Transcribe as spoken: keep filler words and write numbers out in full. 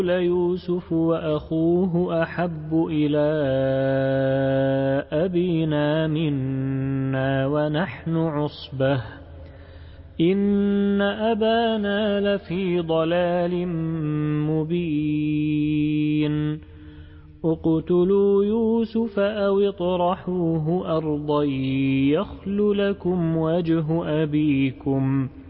ليوسف وأخوه أحب إلى أبينا منا ونحن عصبة إن أبانا لفي ضلال مبين اقتلوا يوسف أو اطرحوه أرضا يخل لكم وجه أبيكم